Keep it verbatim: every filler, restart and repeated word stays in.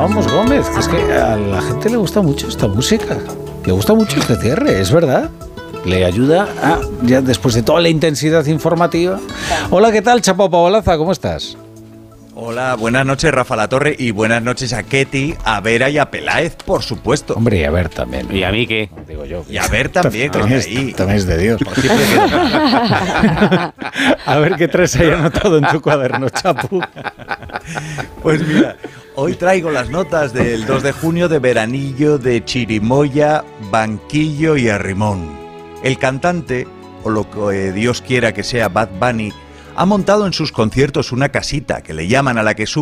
Vamos, Gómez, que es que a la gente le gusta mucho esta música. Le gusta mucho este cierre, es verdad. Le ayuda a, ya después de toda la intensidad informativa. Hola, ¿qué tal, Chapo Paolaza? ¿Cómo estás? Hola, buenas noches, Rafa Latorre, y buenas noches a Ketty, a Vera y a Peláez, por supuesto. Hombre, y a ver también. ¿Y a mí qué? Digo yo. Y a ver también, que también, ahí. es, también es de Dios. A ver qué traes ahí anotado en tu cuaderno, Chapu. Pues mira, hoy traigo las notas del dos de junio de Veranillo, de Chirimoya, Banquillo y Arrimón. El cantante, o lo que Dios quiera que sea Bad Bunny, ha montado en sus conciertos una casita que le llaman a la que sube